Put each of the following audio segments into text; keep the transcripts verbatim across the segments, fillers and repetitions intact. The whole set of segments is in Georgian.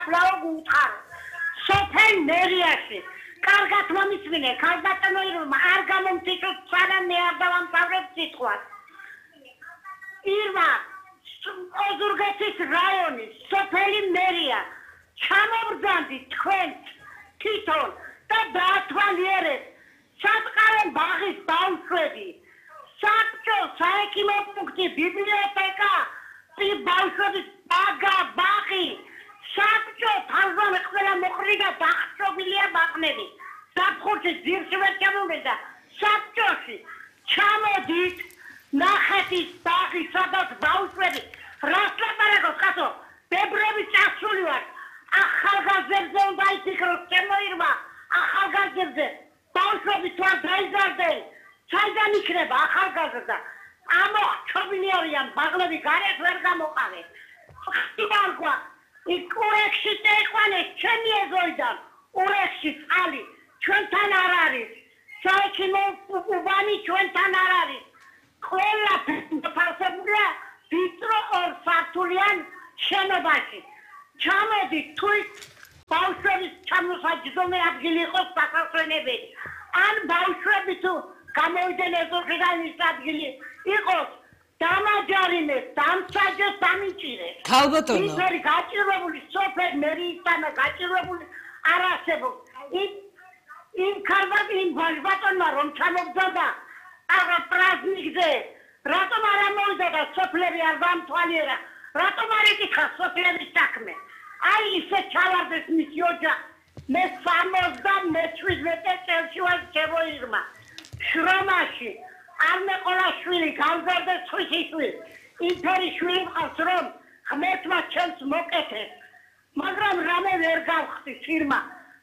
უთხარ სოფელ მერიაში კარგად მომისმინე ქალბატონოებმა არ გამომწიფოთ სანამ არ დავამთავრებ სიტყვას ირმა ოზურგეთის რაიონის სოფელი მერია ჩამობრძანდით თქვენ თვითონ და დაათვალიერეთ სატყავენ ბაღის ბავშვები საბჭო საექიმო პუნქტი ბიბლიოთეკა ბავშვების ბაგა ბაღი საბჭო თავზოლე ყველა მოხრიდა დახშობილია ბაღნები საფხურში ძირში ვერ ჩამოვიდა საბჭოში ჩამოდით ნახეთის ბაღი სადაც ბავშვები რას ლაპარაკობს ხათო ბებრები წასული ვარ ახალგაზრდებზე უნდა იფიქროთ ჩემო ირმა ახალგაზრდებზე ბავშვები თუ არ დაიზარდნენ საიდან იქნება ახალგაზრდა ამოხჩობილი არიან ბაღლები გარეთ ვერ გამოყავენ ხტიბარგვა იქ ურექსი წეყვანეს ჩემი ეზოიდან ურექსი წყალი ჩვენთან არ არის საექიმო უბანი ჩვენთან არ არის ყველა ფასებულია ვიწრო ორ სართულიან შენობაში ჩამოდით თუ ბავშვების ჩამოსაჯდომი ადგილი იყოს დასასვენებელი ან ბავშვები თუ გამოვიდნენ ეზოხიდან ის ადგილი იყოს დამაჯარიმეს, დამსაჯეს, დამიჭირეს. ქალბატონო. ისერი გაჭირვებული სოფელ მერიისთანა გაჭირვებული არ არსებობს. იმ იმ ქალბატონმა იმ ბაჟბატონმა რომ ჩამოგზავნა აღა პრაზნიკზე, რატომ არ ამოვიდა და სოფლები არ დამთვალიერა? რატომ არ იკითხა სოფლების საქმე? აი ისე ჩავარდეს მისი ოჯახი. მე სამოცდამეშვიდმეტე წელში ვარ შემოიღმა. შრომაში არნე ყოლა შვილი გამზარდეს ხვიჩი შვილი ინტერი შვილი მყავს რომ ღმერთმა ჩემს მოკეთეს მაგრამ რამე ვერ გავხდი ფირმა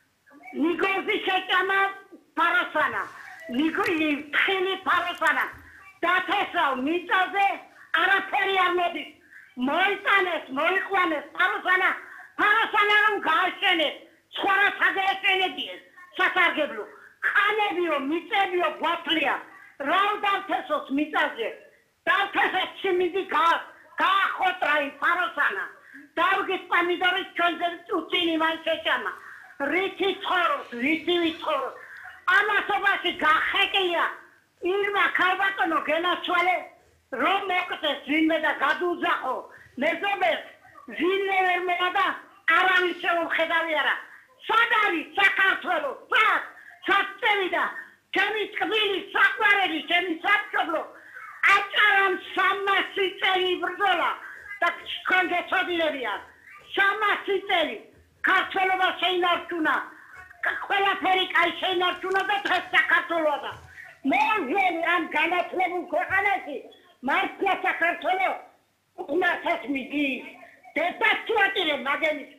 ნიგოზი შეჭამა პარასანა ნიგოზი ხილი პარასანა დათესავ მიწაზე არაფერი არ მოდის მოიტანეს მოიყვანეს პარასანა პარასანა რომ გააშენეს სხვა რა საგეშენებიეს სასარგებლო ხანებიო მიწებიო გვათლია რაუდავთესოს მიწაზე დავთესეს სიმინდი გაახოტრა იმ პაროსანა დავგეს პამიდორის ჩვენზე უწინი მან შეჭამა რითი ცხოვრობს რითი ვიცხოვრობ ამასობაში გახეკია ირმა ქალბატონო გენაცვალე რომ მოკდეს ვინმე და გადუძახო მეზობელს ვინმე ვერ მოვა და არავის შეუხედავი არა სად არის საქართველო სად საწევიდა ჩემი წყვილი საყვარელი ჩემი საბჭობლო აჭარამ სამასი წელი იბრძოლა და თქვენ გეცოდინებიან სამასი წელი ქართველობა შეინარჩუნა ყველაფერი კაი შეინარჩუნა და დღეს საქართველოა და მე ვინ ამ განათლებულ ქვეყანაში მართლა საქართველო უნათეს მიდის დეპატუატირე მაგენის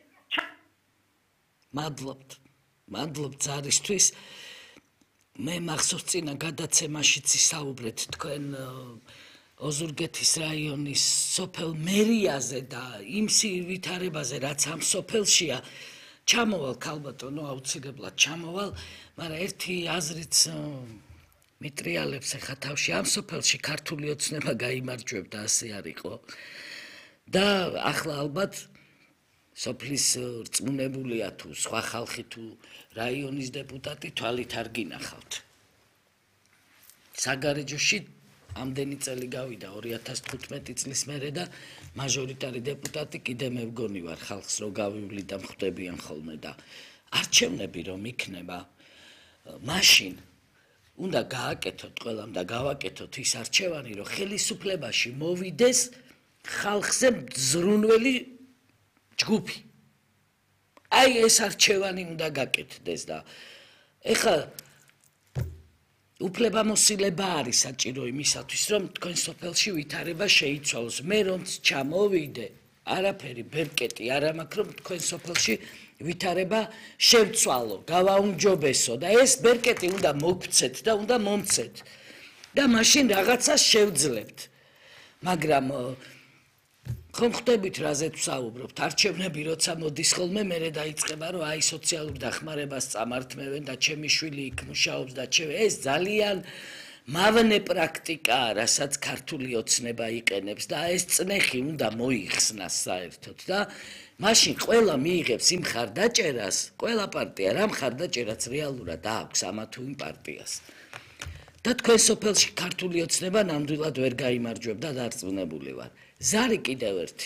მადლობთ მადლობთ ზარისთვის მე მახსოვს წინა გადაცემაშიც ისაუბრეთ თქვენ ოზურგეთის რაიონის სოფელ მერიაზე და იმ ვითარებაზე რაც ამ სოფელშია ჩამოვალ ქალბატონო აუცილებლად ჩამოვალ მაგრამ ერთი აზრიც მიტრიალებს ახლა თავში ამ სოფელში ქართული ოცნება გაიმარჯვებდა ასე არ იყო და ახლა ალბათ სოფლის რწმუნებულია თუ სხვა ხალხი თუ რაიონის დეპუტატი თვალით არ გინახავთ. საგარეჯოში ამდენი წელი გავიდა ორი ათას თხუთმეტი წლის მერე და მაჟორიტარი დეპუტატი კიდე მე მგონი ვარ ხალხს რო გავივლი და მხვდებიან ხოლმე და არჩევნები რომ იქნება მაშინ უნდა გააკეთოთ ყველამ და გავაკეთოთ ის არჩევანი რომ ხელისუფლებაში მოვიდეს ხალხზე მზრუნველი ჯგუფი აი ეს არჩევანი უნდა გაკეთდეს და ეხლა უფლებამოსილება არის საჭირო იმისათვის რომ თქვენ სოფელში ვითარება შეიცვალოს მე რომ ჩამოვიდე არაფერი ბერკეტი არა მაქვს რომ თქვენ სოფელში ვითარება შევცვალო გავაუმჯობესო და ეს ბერკეტი უნდა მოგცეთ და უნდა მომცეთ და მაშინ რაღაცას შევძლებთ მაგრამ ხომ ხვდებით რაზეც ვსაუბრობთ არჩევნები როცა მოდის ხოლმე მერე დაიწყება რომ აი სოციალურ დახმარებას წამართმევენ და ჩემი შვილი იქ მუშაობს და ჩემ ეს ძალიან მავნე პრაქტიკაა, რასაც ქართული ოცნება იყენებს და ეს წნეხი უნდა მოიხსნას საერთოდ და მაშინ ყველა მიიღებს იმ ხარდაჭერას, ყველა პარტია რა ხარდაჭერაც რეალურად აქვს ამა თუ იმ პარტიას. და თქვენ სოფელში ქართული ოცნება ნამდვილად ვერ გაიმარჯვებდა და დარწმუნებული ვარ. ზარი კიდევ ერთი.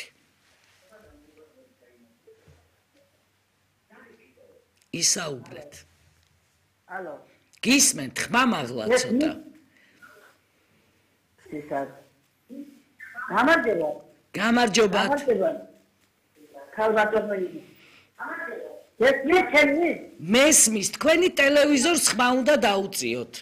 ისაუბრეთ. ალო. გისმენთ ხმა მაღლა ცოტა. ისად. გამარჯობა. გამარჯობათ. გამარჯობა. ქალბატონი. გესმით? მესმის, თქვენი ტელევიზორს ხმა უნდა დაუწიოთ.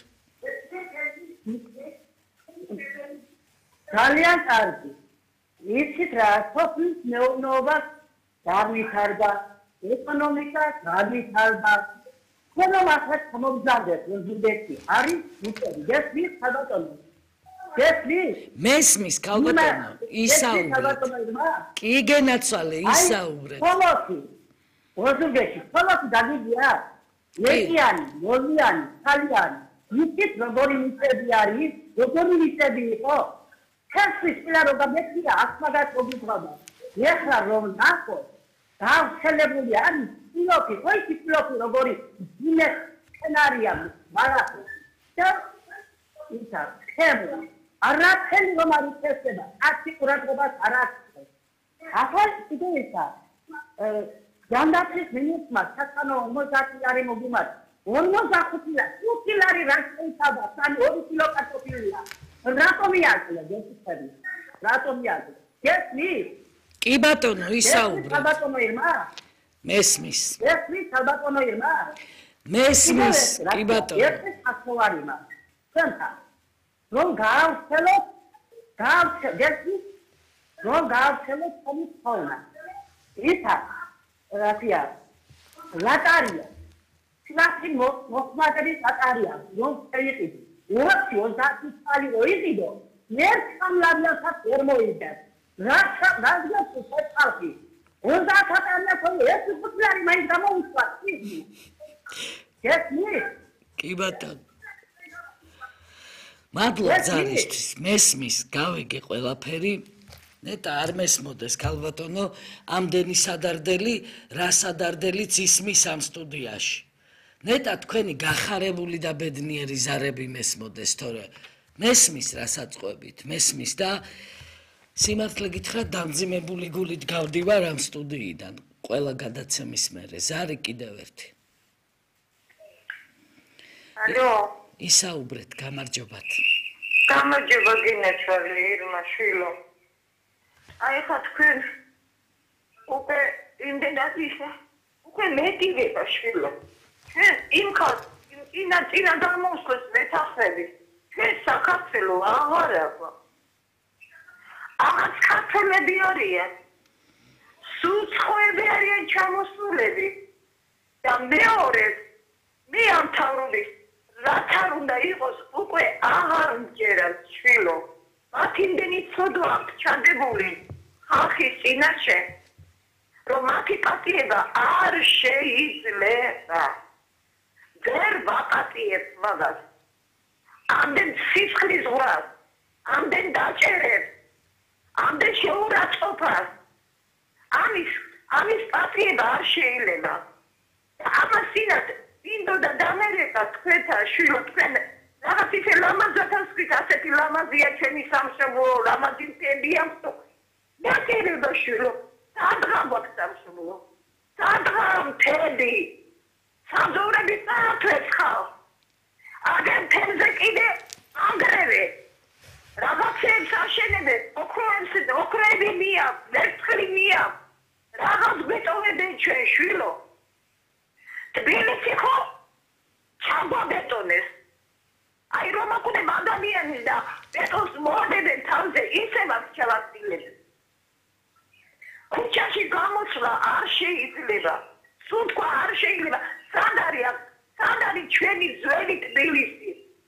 ძალიან კარგი. იცით რა, სოფლის მეურნეობა განვითარდა, ეკონომიკა განვითარდა. ყველა მასაც მომგზავრდეთ, ზუგდიდში. არის მიწები, გესმით, ქალბატონი? გესმით? მესმის, ქალბატონო, ისაუბრეთ. კი გენაცვალე, ისაუბრეთ. ხოლოსი. ზუგდიდში, ხოლოსი დაგიგია? ლეკიანი, მოლიანი, ხალიანი. იცით როგორი მიწები არის? როგორი მიწები იყო? ხალხის პილარო გამექცია ასმაგას მოგიყვება. ეხლა რომ ნახო, გავრცელებული არის პილოტი, ხო ის პილოტი როგორი ძიმე სცენარია მაგას. და ისა, ხემო, არაფერი რომ არ იწესება, ათი ყურადღებას არ აქვს. ახლა კიდე ისა, ჯანდაცვის მინისტრმა საკანო ორმოცდაათი ლარი მოგიმართა. ორმოცდახუთი ლარი, ხუთი ლარი რა შეიძლება, სანი ორი კილო კარტოფილია. რატომ იარსებია გესწრები? რატომ იარსებია? გესმის? კი ბატონო, ისაუბრეთ. ქალბატონო ირმა? მესმის. გესმის ქალბატონო ირმა? მესმის, კი ბატონო. გესმის ახალარი მაგ. ჩვენთან. რომ გაავცელოთ, გაავცელოთ, გესმის? რომ გაავცელოთ თქვენი თხოვნა. ისა, რატია? ლატარია. სლაფი მოხმარების ლატარია, რომ შეიყიდო. უხი ოცდაათი წელი როიდო ერთ სამლარიასაც ვერ მოიგებს რა რადგან შეწყალკი ოცდაათი წელია ხო ერთ ფუტლარი მაინც გამოუშვა ისმი გესმის? კი ბატონო. მადლობა ზარისთვის, მესმის, გავიგე ყველაფერი. ნეტა არ მესმოდეს ქალბატონო, ამდენი სადარდელი, რა სადარდელიც ისმის ამ სტუდიაში. ნეტა თქვენი გახარებული და ბედნიერი ზარები მესმოდეს, თორე მესმის რასაწყობით, მესმის და სიმართლე გითხრათ დამძიმებული გულით გავდივარ ამ სტუდიიდან, ყველა გადაცემის მერე. ზარი კიდევ ერთი. ალო, ისაუბრეთ, გამარჯობათ. გამარჯობა გინაცვალე ირმა შვილო. აი ხა თქვენ უკვე იმდენად ისა, უკვე მეტივება შვილო. იმ ხალ ინა წინა დამოსვეს მეთახები ჩვენ საქართველო აღარ აქვს აღაც ქართველები არიან სუცხვები არიან ჩამოსულები და მეორე მე ამ თავრობის რაც არ უნდა იყოს უკვე აღარ მჯერათ შვილო მათ იმდენი ცოდვა აქვს ჩადებული ხალხის წინაშე რომ მათი პატიება არ შეიძლება ვერ ვაპატიებ მაგას. ამდენ სისხლის ზღვრას, ამდენ დაჭერებს, ამდენ შეურაცხყოფას. ამის, ამის პატიება არ შეიძლება. ამას სინათ, ინდო და დამერეკა თქვენთან შვილო თქვენ რაღაც ისე ლამაზათას ვთქვით, ასეთი ლამაზია ჩემი სამშობლო, ლამაზი მტებია მსო. დაკერება შვილო, სადღა გვაქვს სამშობლო, სადღა მტები. საზოვრები წაათვეს ხალ. აგენ თემზე კიდე ანგრევე. რაღაცებს აშენებენ, ოქროებს, ოქროები მიაქვს, ვერცხლი მიაქვს. რაღაც ბეტონებენ ჩვენ შვილო. თბილისი ხო ჩამბაბეტონეს. აი რომ აკუნებ ადამიანის და ბეტონს მოადებენ თავზე, ისევ აქ ჩავასtildeებს. ქუჩაში გამოსვლა არ შეიძლება. სულ თქვა არ შეიძლება. სად არის სად არის ჩვენი ძველი თბილისი?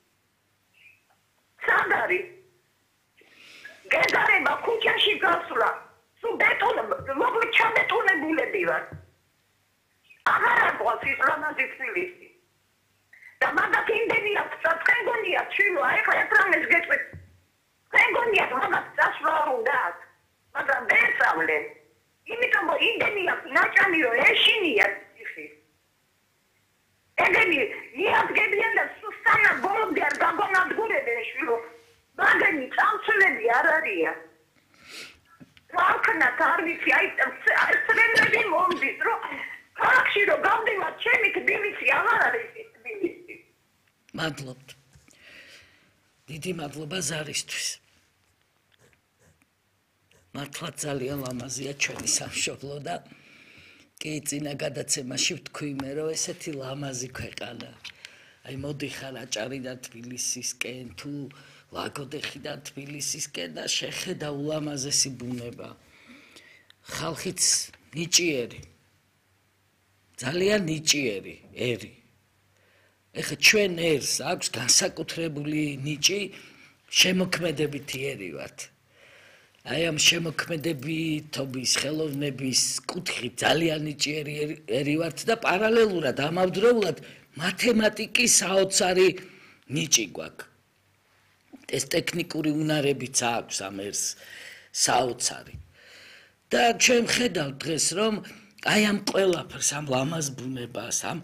სად არის? გეზარება ქუჩაში გასვლა. სულ ბეტონ, მოკლედ ჩაბეტონებულები ვარ. აღარ აქვს ის ლამაზი თბილისი. და მაგათ იმდენი აქვს თქვენ გონიათ შვილო აი ხა ეთრამეს გეტყვით თქვენ გონიათ მაგათ წასვლა უნდა მაგრამ დესავლენ იმიტომ რომ იმდენი აქვს ნაჭამი რომ ეშინიათ იხი ეგენი მიადგებიან და სუსტანა ბოლომდე არ გაგონადგურებენ შვილო მაგენი წამსვლელი არ არიან ხალხნა თარგიცი აი აი სრემლები მომდის რომ ხალხში რომ გამდივარ ჩემი თბილისი აღარ არის თბილისი მადლობთ დიდი მადლობა ზარისთვის მართლა ძალიან ლამაზია ჩვენი სამშობლო და კი წინა გადაცემაში ვთქვი მე რომ ესეთი ლამაზი ქვეყანა აი მოდიხარ აჭარიდან თბილისისკენ თუ ლაგოდეხიდან თბილისისკენ და შეხედა ულამაზესი ბუნება ხალხიც ნიჭიერი ძალიან ნიჭიერი ერი ეხა ჩვენ ერს აქვს განსაკუთრებული ნიჭი შემოქმედებითი ერი ვართ აი ამ შემოქმედებითობის ხელოვნების კუთხით ძალიან ნიჭიერი ერი ვართ და პარალელურად ამავდროულად მათემატიკის საოცარი ნიჭი გვაქვს ეს ტექნიკური უნარებიც აქვს ამ ერს საოცარი და ჩვენ ხედავთ დღეს რომ აი ამ ყველაფერს ამ ლამაზ ბუნებას ამ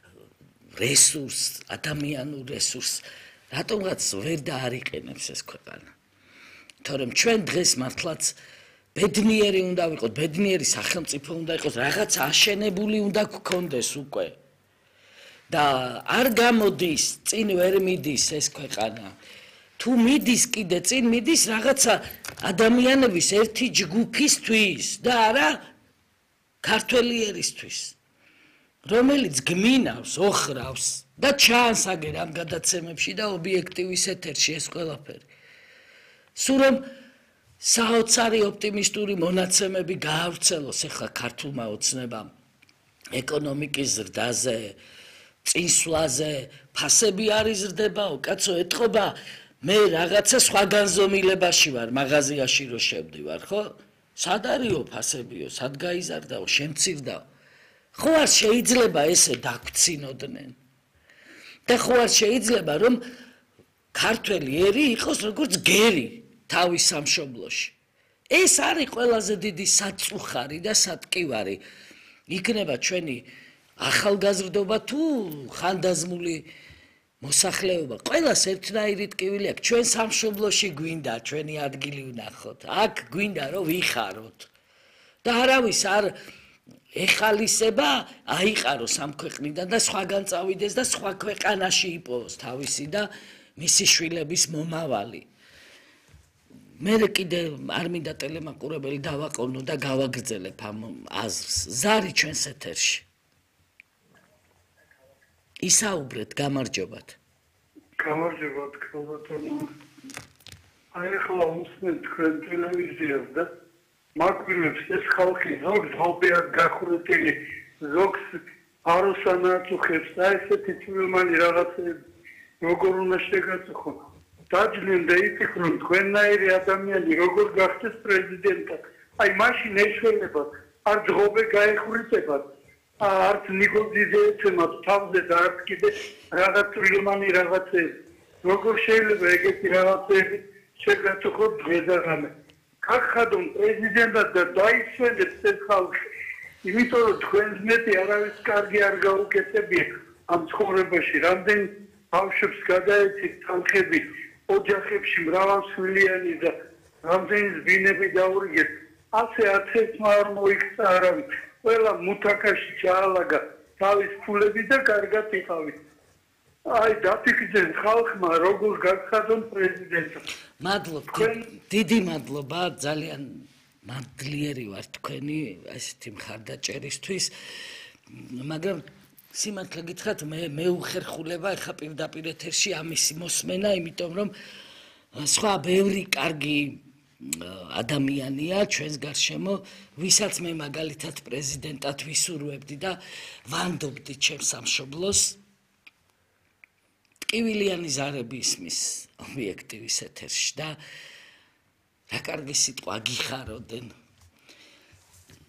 რესურსს ადამიანურ რესურსს რატომღაც ვერ დაარიყენებს ეს ქვეყანა თორემ ჩვენ დღეს მართლაც ბედნიერი უნდა ვიყოთ ბედნიერი სახელმწიფო უნდა იყოს რაღაც აშენებული უნდა გქონდეს უკვე და არ გამოდის წინ ვერ მიდის ეს ქვეყანა თუ მიდის კიდე წინ მიდის რაღაცა ადამიანების ერთი ჯგუფისთვის და არა ქართველი ერისთვის რომელიც გმინავს ოხრავს და ჩანს აგერ ამ გადაცემებში და ობიექტივის ეთერში ეს ყველაფერი სულ რომ საოცარი ოპტიმისტური მონაცემები გაავრცელოს ახლა ქართულმა ოცნებამ ეკონომიკის ზრდაზე წინსვლაზე ფასები არ იზრდებაო კაცო ეთყობა მე რაღაცა სხვა განზომილებაში ვარ მაღაზიაში რო შევდივარ ხო სად არისო ფასებიო სად გაიზარდაო შემცირდაო ხო არ შეიძლება ესე დაგცინოდნენ და ხო არ შეიძლება რომ ქართველი ერი იყოს როგორც გერი თავის სამშობლოში ეს არის ყველაზე დიდი საწუხარი და სატკივარი იქნება ჩვენი ახალგაზრდობა თუ ხანდაზმული მოსახლეობა ყველას ერთნაირი ტკივილი აქვს ჩვენ სამშობლოში გვინდა ჩვენი ადგილი ვნახოთ აქ გვინდა რომ ვიხაროთ და არავის არ ეხალისება აიყაროს ამ ქვეყნიდან და სხვაგან წავიდეს და სხვა ქვეყანაში იპოვოს თავისი და მისი შვილების მომავალი მე კიდე არ მინდა ტელემაყურებელი დავაყოვნო და გავაგრძელებ ამ აზრს ზარი ჩვენს ეთერში ისაუბრეთ გამარჯობათ გამარჯობათ ქალბატონო აი ახლა უსმენ თქვენ ტელევიზიას და მაგვირებს ეს ხალხი ზოგს ღობეად გახურეთილი ზოგს აროს ანაწუხებს და ესეთი თვლმანი რაღაცები როგორ უნდა შეგაწუხო დაჯდნენ და იფიქრონ თქვენნაირი ადამიანი როგორ გახდეს პრეზიდენტად აი მაშინ ეშველებათ არ ღობე გაეხურიდებათ არც ნიგოზიზე ეცემათ თავზე და არც კიდე რაღაც თვლმანი რაღაცები როგორ შეიძლება ეგეთი რაღაცები შეგაწუხოთ დღესაღამე ხახადონ პრეზიდენტად და დაისვენებს ეს ხალხი იმიტომ რომ თქვენს მეტი არავის კარგი არ გაუკეთებია ამ ცხოვრებაში რამდენი ბავშვებს გადაეცით თანხები ოჯახებში მრავალშვილიანი და რამდენი ბინები დაურიგეთ ასე ათერთმა არ მოიქცა არავის ყველა მუთაკაში ჩაალაგა თავის ფულები და კარგად იყავით აი დაფიქრდნენ ხალხმა როგორ გაგხადონ პრეზიდენტად მადლობთ დიდი მადლობა ძალიან მადლიერი ვარ თქვენი ესეთი მხარდაჭერისთვის მაგრამ სიმართლე გითხრათ მე მეუხერხულება ეხა პირდაპირ ეთერში ამისი მოსმენა იმიტომ რომ სხვა ბევრი კარგი ადამიანია ჩვენს გარშემო ვისაც მე მაგალითად პრეზიდენტად ვისურვებდი და ვანდობდი ჩემს სამშობლოს ტკივილიანი ზარები ისმის ობიექტივის ეთერში და რა კარგი სიტყვა გიხაროდენ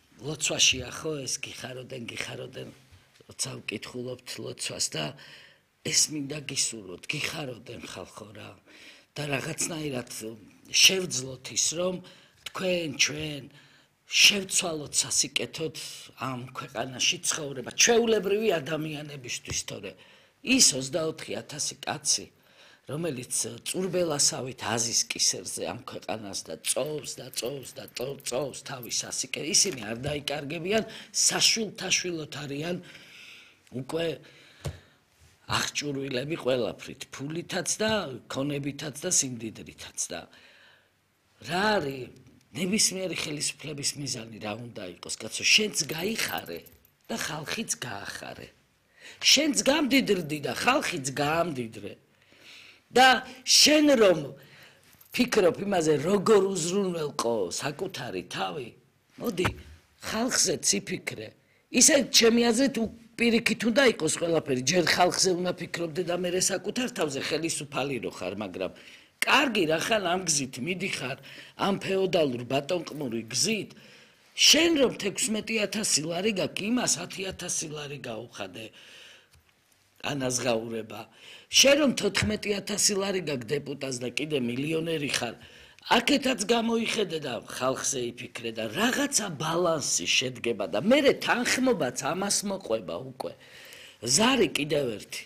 ლოცვაშია ხო ეს გიხაროდენ გიხაროდენ როცა ვკითხულობთ ლოცვას და ეს მინდა გისურვოთ, გიხარობდნენ ხალხო რა და რაღაცნაირად შევძლოთ ის რომ თქვენ ჩვენ შევცვალოთ სასიკეთოდ ამ ქვეყანაში ცხოვრება ჩვეულებრივი ადამიანებისთვის თორე ის ოცდაოთხი ათასი კაცი რომელიც წურბელასავით აზის კისერზე ამ ქვეყანას და წოვს და წოვს და წოვს თავის სასიკეთოდ ისინი არ დაიკარგებიან საშვილთაშვილოდ არიან უკვე აღჭურვილები ყველაფრით ფულითაც და ქონებითაც და სიმდიდრითაც და რა არის ნებისმიერი ხელისუფლების მიზანი რა უნდა იყოს კაცო შენც გაიხარე და ხალხიც გაახარე შენც გამდიდრდი და ხალხიც გაამდიდრე და შენ რომ ფიქრობ იმაზე როგორ უზრუნველყო საკუთარი თავი მოდი ხალხზეც იფიქრე ისე ჩემი აზრით პირიქით უნდა იყოს ყველაფერი ჯერ ხალხზე უნდა ფიქრობდე და მერე საკუთარ თავზე ხელისუფალი რო ხარ მაგრამ კარგი რახან ამ გზით მიდიხარ ამ ფეოდალურ ბატონყმური გზით შენ რომ თექვსმეტი ათასი ლარი გაქვს იმას ათი ათასი ლარი გაუხადე ანაზღაურება შენ რომ თოთხმეტი ათასი ლარი გაქვს დეპუტატს და კიდე მილიონერი ხარ აქეთაც გამოიხედე და ხალხზე იფიქრე და რაღაცა ბალანსი შედგება და მერე თანხმობაც ამას მოყვება უკვე ზარი კიდევ ერთი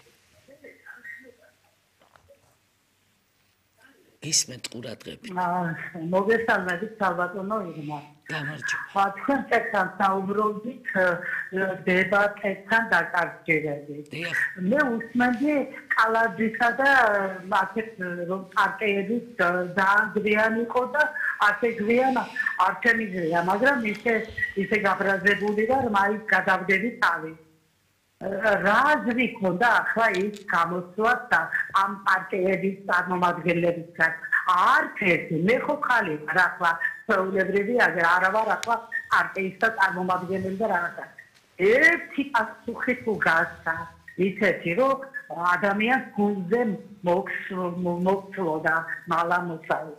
ისმენთ ყურადღებით. მოგესალმებით საბატონო ირმა. გამარჯობა. თქვენ წესთან საუბრობთ დებატებთან დაკავშირებით. მე უსმენდი კალაძისა და აქეთ რომ პარტიების დაანგრიან იყო და ასე გვიან არჩევნია, მაგრამ ისე ისე გაბრაზებული და მაინც გადავდები თავი. რა აზრი ქონდა ახლა ის გამოსვლას და ამ პარტიების წარმომადგენლებისგან არც ერთი მე ხო ხალი ვარ ახლა ჩვეულებრივი არა ვარ ახლა პარტიის წარმომადგენელი და რაღაცა ერთი პასუხი თუ გასცა ისეთი რომ ადამიანს გულზე მოგცლო და მალამოსავი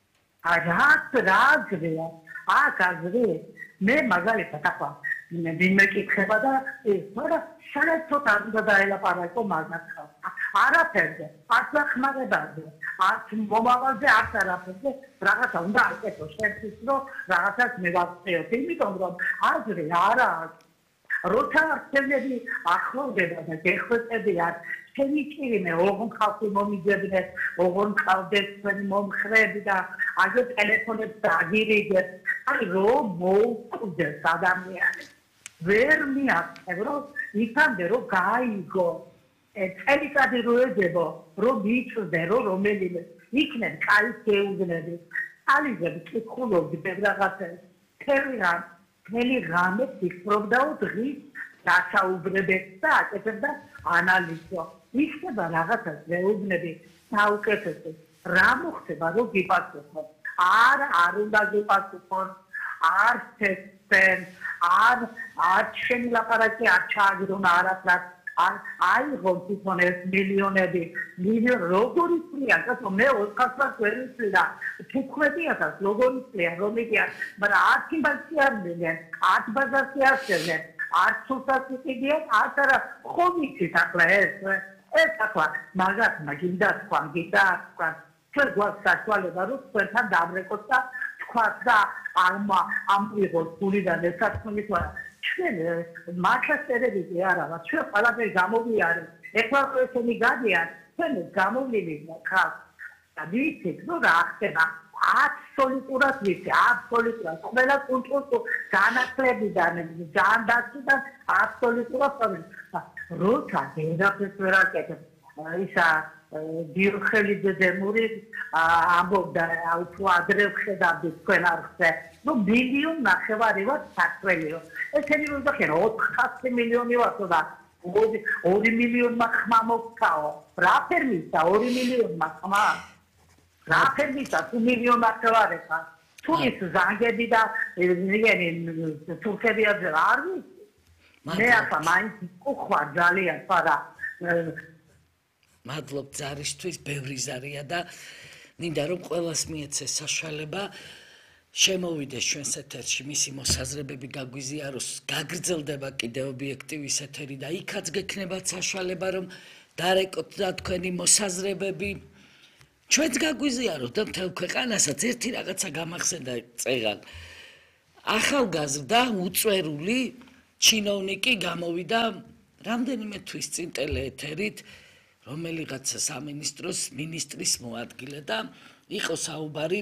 რაც რა აზრია აქ აზრი მე მაგალითად ახლა ვინმე კითხება და ეს მაგრამ საერთოდ არ უნდა დაელაპარაკო მაგათ არაფერზე არც ახმარებაზე არც მომავალზე არც არაფერზე რაღაცა უნდა აკეთო შენთვის რომ რაღაცას მე ვახციოთ იმიტომ რომ აზრი არა როცა არჩევნები ახლოვდება და გეხვეწებიან შენი კირიმე ოღონ ხალხი მომიძებნეს ოღონ ყავდეს თქვენი მომხრეები და აგე ტელეფონებს დაგირიგეთ აი რომ მოუკვდეს ადამიანებს ვერ მიაქცევ რომ იქამდე რომ გაიგო წელიწადი რო ეძებო რომ მიწვდე რომ რომელიმე იქნებ კაი გეუძნები ალიზები კითხულობდი ბევრაღაცას თელი რამ თელი რამე ფიქრობდაო დღის დასაუბრებებს და აკეთებდა ანალიზო იქნება რაღაცას გეუძნები საუკეთესო რა მოხდება რომ გიპასუხოთ არ არ უნდა გიპასუხოთ არ ცეცენ არ არ შენი ლაპარაკი არ ჩააგდონ არაფრად არ აიღო თვითონ ეს მილიონები მილიონ როგორი წლია კაცო მე ოთხასას ვერ ვიწვიდა თუქვეტი ათას როგორი წლია რომიგია მაგრამ ათი ბაზარი არ მილიან ათ ბაზარი არ შევლენ არც სულსაც იყიდიან არც არა ხომიცით ახლა ეს ეს ახლა მაგათ მაგინდა თქვა გიდა თქვა ჩვენ გვაქვს საშუალება რომ თქვენთან დავრეკოთ და თქვა და ამ ამ ვიღოთ გულიდან ესაცმელი თქვა ჩვენ მართლა ტელევიზია არა ვარ ჩვენ ყველაფერი გამოვიარეთ ეხლა ესენი გადიან ჩვენ გამოვლინეთ ხა და ვიცით რომ რა ხდება აბსოლუტურად ვიცი აბსოლუტურად ყველა კულტურულ განათლებიდან ჯანდაცვიდან აბსოლუტურად როცა დედაფეს ვერ აკეთებ ისა დიოხელიძე დემური ამბობდა უფრო ადრე ხედავდი თქვენ არხზე რომ მილიონ ნახევარი ვარ საქართველო ესენი რომ დახერო ოთხასი მილიონი ვარ და ორი მილიონმა ხმა მოგწაო რა ფერმისა ორი მილიონმა ხმა რა ფერმისა თუ მილიონ ნახევარი ხარ თუ ის ზანგები და ნიგენი თურქები არ არის მე ახლა მაინც უხარ ძალიან პარა მადლობ ზარისთვის, ბევრი ზარია და მინდა რომ ყველას მიეცეს საშუალება შემოვიდეს ჩვენს ეთერში მისი მოსაზრებები გაგვიზიაროს, გაგრძელდება კიდევ ობიექტივის ეთერი და იქაც გექნებათ საშუალება რომ დარეკოთ და თქვენი მოსაზრებები. ჩვენც გაგვიზიაროთ და მთელ ქვეყანასაც ერთი რაღაცა გამახსენდა წეგან. ახალგაზრდა უწვერული ჩინოვნიკი გამოვიდა რამდენიმე თვის წინ ტელეეთერით, რომელიღაცა სამინისტროს მინისტრის მოადგილე და იყო საუბარი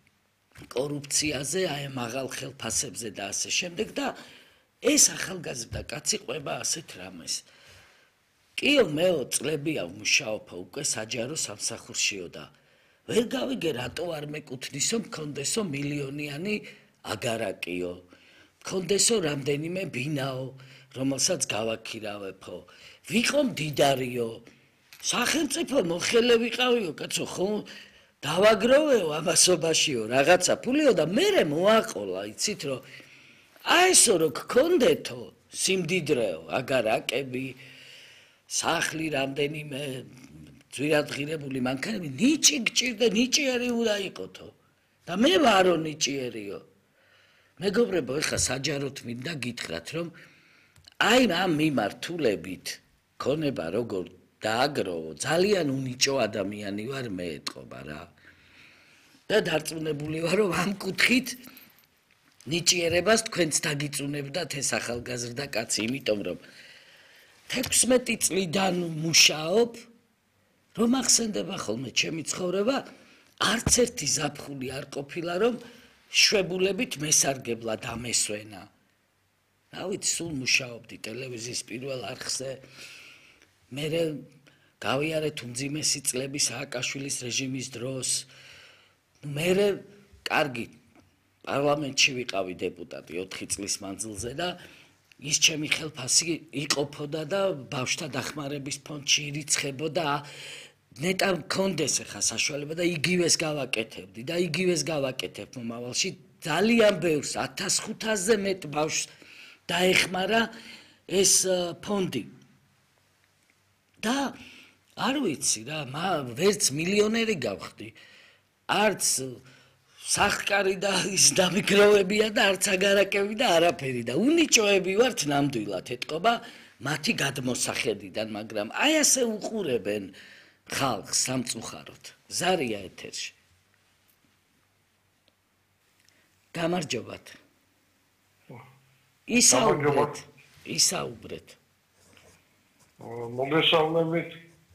კორუფციაზე, აი მაღალ ხელფასებზე და ასე შემდეგ და ეს ახალგაზრდა კაცი ყვება ასეთ რამეს. კიო მეო წლებია ვმუშაობ უკვე საჯარო სამსახურშიო და ვერ გავიგე რატო არ მეკუთვნისო მქონდესო მილიონიანი აგარაკიო. მქონდესო რამდენიმე ბინაო, რომელსაც გავაქირავებო. ვიყო მდიდარიო. სახელმწიფო მოხელე ვიყავიო, კაცო, ხო? დავაგროვეო ამასობაშიო, რაღაცა ფულიო და მერე მოაყოლა, იცით რომ აი ესო რო გქონდეთო, სიმდიდრეო, აგარაკები, სახლი რამდენიმე ძვირადღირებული მანქანები, ნიჭი გჭირდა, ნიჭიერი უნდა იყოთო. და მე ვარო ნიჭიერიო. მეგობრებო, ეხლა საჯაროდ მინდა გითხრათ, რომ აი ამ მიმართულებით ქონება როგორ დააგროვო, ძალიან უნიჭო ადამიანი ვარ მე ეთყობა რა. და დარწმუნებული ვარ, რომ ამ კუთხით ნიჭიერებას თქვენც დაგიწუნებდათ ეს ახალგაზრდა კაცი, იმიტომ რომ თექვსმეტი წლიდან მუშაობ, რომ ახსენდება ხოლმე ჩემი ცხოვრება, არც ერთი ზაფხული არ ყოფილა, რომ შვებულებით მესარგებლად ამესვენა. რა ვიცი, სულ მუშაობდი ტელევიზიის პირველ არხზე. მე გავიარეთ უმძიმესი წლები სააკაშვილის რეჟიმის დროს. მე კარგი პარლამენტში ვიყავი დეპუტატი ოთხი წლის მანძილზე და ის ჩემი ხელფასი იყოფოდა და ბავშვთა დახმარების ფონდში ირიცხებოდა. ნეტა მქონდეს ახლა საშუალება და იგივეს გავაკეთებდი და იგივეს გავაკეთებ მომავალში. ძალიან ბევრს ათას ხუთასზე მეტ ბავშვს დაეხმარა ეს ფონდი. და არ ვიცი რა, ვერც მილიონერი გავხდი. არც სახკარი და ის დამიგროვებია და არც აგარაკები და არაფერი და უნიჭოები ვართ ნამდვილად ეთყობა მათი გადმოსახედიდან, მაგრამ აი ასე უყურებენ ხალხს სამწუხაროდ. ზარია ეთერში. გამარჯობათ. ისაუბრეთ, ისაუბრეთ. მოგესალმებით.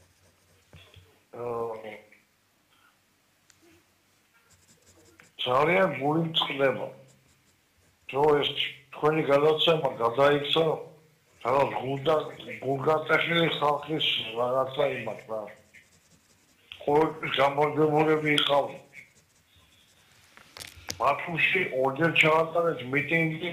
ძალიან გულიმწყდება. რომ ეს თქვენი გადაცემა გადაიქცა, რაღაც გულდა გულგატეხილი ხალხის რაღაცა იმათ რა. ყოველთვის გამარჯვებულები იყავი. ბათუმში ორჯერ ჩავატარეთ მიტინგი.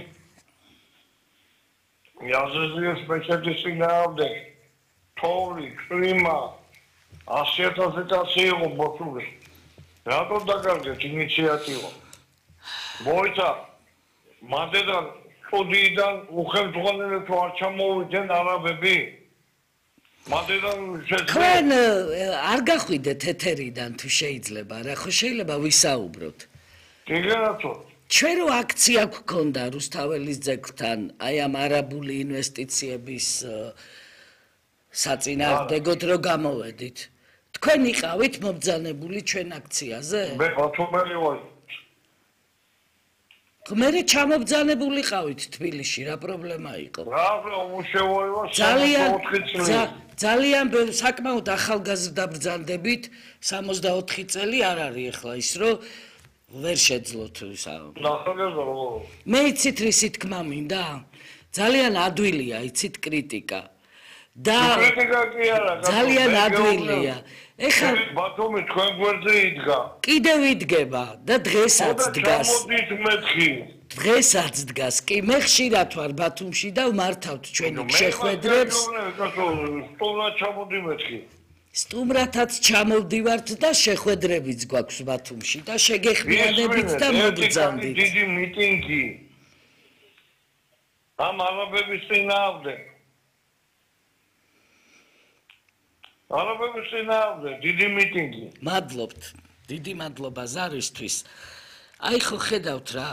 იაზეზიეს მეჩეთის წინააღმდეგ. თოვლი, კლიმა, ასი ათასი კაცი იყო მოწვეული. რატო დაგარგეთ ინიციატივა? მოიცა მანდედან სტუდიიდან უხელმძღვანელებს არ ჩამოვიდნენ არაბები? მანდედან თქვენ არ გახვიდეთ ეთერიდან თუ შეიძლება რა, ხო შეიძლება ვისაუბროთ? გიგერაცო ჩვენ რო აქცია გქონდა რუსთაველის ძეგლთან, აი ამ არაბული ინვესტიციების საწინააღმდეგოდ რო გამოვედით. თქვენ იყავით მობრძანებული ჩვენ აქციაზე? მე ბათუმელი ვარ. მე ჩამობრძანებული ყავით თბილისში, რა პრობლემა იყო? რა უშევოება ძალიან ძალიან საკმაოდ ახალგაზრდა ბრძანდებით, სამოცდაოთხი წელი არ არის ახლა ის რომ ვერ შეძლოთ ისა. მე იცით რისი თქმა მინდა? ძალიან ადვილია იცით კრიტიკა. და ძალიან ადვილია. ეხლა ბათუმი თქვენ გვერდზე იდგა. კიდევ იდგება და დღესაც დგას. გამოდით მეთქი. დღესაც დგას. კი მე ხშირად ვარ ბათუმში და ვმართავთ ჩვენი შეხვედრებს. სტუმრად ჩამოდი მეთქი. სტუმრათაც ჩამოვდივართ და შეხვედრებიც გვაქვს ბათუმში და შეგეხმიანებით და მობრძანდით. დიდი მიტინგი. ამ არაბების წინააღმდეგ. არაბების წინააღმდეგ დიდი მიტინგი. მადლობთ. დიდი მადლობა ზარისთვის. აი ხო ხედავთ რა.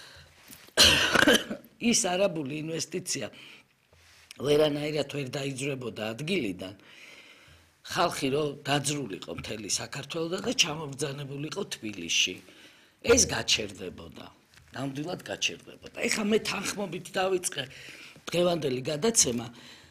ის არაბული ინვესტიცია ვერანაირად ვერ დაიძრებოდა ადგილიდან. ხალხი რომ დაძრულიყო მთელი საქართველო და ჩამობრძანებულიყო თბილისში. ეს გაჩერდებოდა. ნამდვილად გაჩერდებოდა. ეხლა მე თანხმობით დავიწყე დღევანდელი გადაცემა